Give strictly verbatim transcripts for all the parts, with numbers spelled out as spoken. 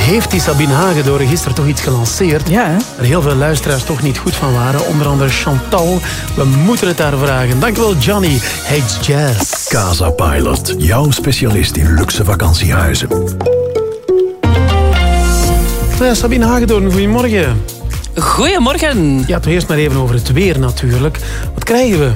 heeft die Sabine Hagedoren gisteren toch iets gelanceerd. Ja, hè? Waar heel veel luisteraars toch niet goed van waren. Onder andere Chantal. We moeten het haar vragen. Dankjewel, Johnny. Hates Jazz. Casa Pilot, jouw specialist in luxe vakantiehuizen. Ja, Sabine Hagedoren, goedemorgen. Goedemorgen. Ja, toch eerst maar even over het weer natuurlijk. Wat krijgen we?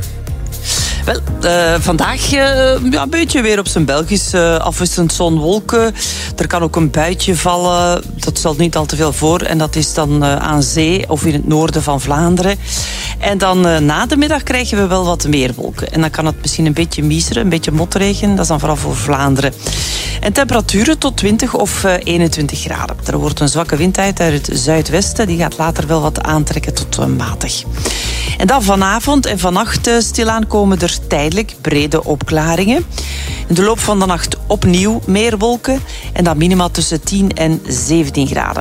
Wel, uh, vandaag uh, ja, een beetje weer op zijn Belgisch. Uh, afwisselend zon-wolken. Er kan ook een buitje vallen. Dat stelt niet al te veel voor. En dat is dan uh, aan zee of in het noorden van Vlaanderen. En dan uh, na de middag krijgen we wel wat meer wolken. En dan kan het misschien een beetje miseren, een beetje motregen. Dat is dan vooral voor Vlaanderen. En temperaturen tot twintig of uh, eenentwintig graden. Er wordt een zwakke wind uit uit het zuidwesten. Die gaat later wel wat aantrekken tot uh, matig. En dan vanavond en vannacht uh, stilaan komen er tijdelijk brede opklaringen. In de loop van de nacht opnieuw meer wolken. En dan minimaal tussen tien en zeventien graden.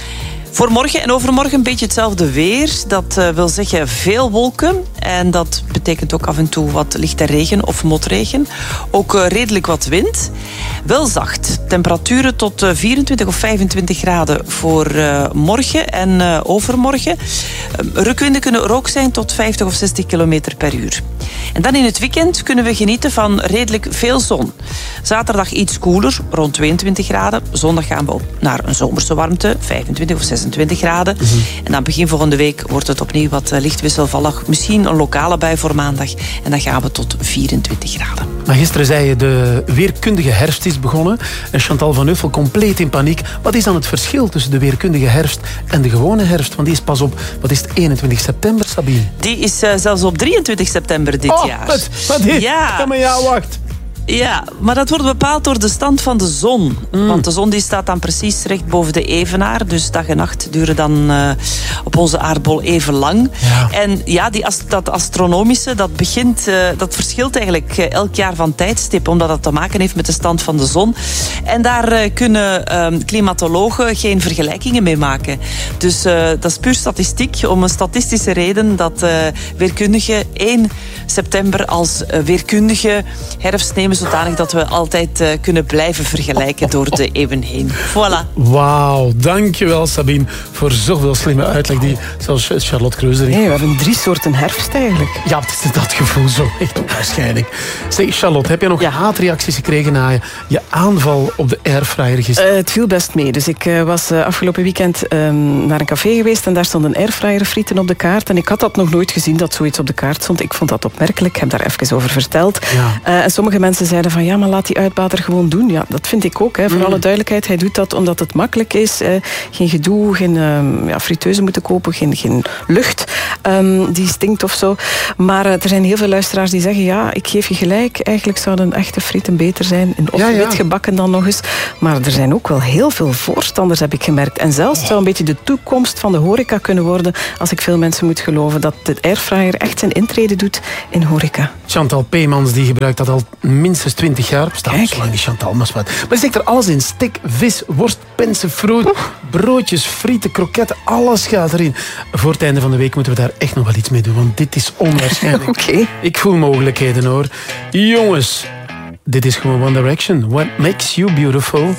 Voor morgen en overmorgen een beetje hetzelfde weer. Dat uh, wil zeggen veel wolken. En dat betekent ook af en toe wat lichte regen of motregen. Ook uh, redelijk wat wind. Wel zacht. Temperaturen tot uh, vierentwintig of vijfentwintig graden voor uh, morgen en uh, overmorgen. Uh, rukwinden kunnen er ook zijn tot vijftig of zestig kilometer per uur. En dan in het weekend kunnen we genieten van redelijk veel zon. Zaterdag iets koeler, rond tweeëntwintig graden. Zondag gaan we op naar een zomerse warmte, vijfentwintig of zesentwintig graden. Mm-hmm. En dan begin volgende week wordt het opnieuw wat licht wisselvallig. Misschien een lokale bui voor maandag. En dan gaan we tot vierentwintig graden. Maar gisteren zei je, de weerkundige herfst is begonnen. En Chantal van Uffel compleet in paniek. Wat is dan het verschil tussen de weerkundige herfst en de gewone herfst? Want die is pas op, wat is het, eenentwintig september, Sabine? Die is uh, zelfs op drieëntwintig september dit oh, jaar. Wat, wat is? Ja. Ja, maar ja, wacht. Ja, maar dat wordt bepaald door de stand van de zon. Mm. Want de zon die staat dan precies recht boven de evenaar. Dus dag en nacht duren dan uh, op onze aardbol even lang. Ja. En ja, die, dat astronomische, dat begint, uh, dat verschilt eigenlijk uh, elk jaar van tijdstip. Omdat dat te maken heeft met de stand van de zon. En daar uh, kunnen uh, klimatologen geen vergelijkingen mee maken. Dus uh, dat is puur statistiek. Om een statistische reden dat uh, weerkundigen één september als uh, weerkundige herfst nemen, zodanig dat we altijd uh, kunnen blijven vergelijken door de eeuwen heen. Voilà. Wauw, dankjewel Sabine voor zoveel slimme uitleg die zelfs Charlotte Kreuzer. Nee, we hebben drie soorten herfst eigenlijk. Ja, het is dat gevoel zo echt waarschijnlijk. Zeg Charlotte, heb je nog ja. haatreacties gekregen na je, je aanval op de airfryer gisteren? Uh, het viel best mee. Dus ik uh, was uh, afgelopen weekend um, naar een café geweest en daar stond een airfryer frieten op de kaart. En ik had dat nog nooit gezien dat zoiets op de kaart stond. Ik vond dat opmerkelijk. Ik heb daar even over verteld. Ja. Uh, en sommige mensen zeiden van ja, maar laat die uitbater gewoon doen. Ja, dat vind ik ook. Hè. Voor mm. alle duidelijkheid, hij doet dat omdat het makkelijk is. Eh, geen gedoe, geen uh, ja, friteuze moeten kopen, geen, geen lucht um, die stinkt of zo. Maar uh, er zijn heel veel luisteraars die zeggen ja, ik geef je gelijk. Eigenlijk zouden echte frieten beter zijn. Of ja, ja. wit gebakken dan nog eens. Maar er zijn ook wel heel veel voorstanders, heb ik gemerkt. En zelfs het zou een beetje de toekomst van de horeca kunnen worden, als ik veel mensen moet geloven, dat de airfryer echt zijn intrede doet in horeca. Chantal Peemans die gebruikt dat al minstens twintig jaar. Bestaat zo lang niet, Chantal, maar wat. Maar die zegt er alles in. Stik, vis, worst, pensen, fruit, broodjes, frieten, kroketten. Alles gaat erin. Voor het einde van de week moeten we daar echt nog wel iets mee doen. Want dit is onwaarschijnlijk. Okay. Ik voel mogelijkheden hoor. Jongens, dit is gewoon One Direction. What makes you beautiful?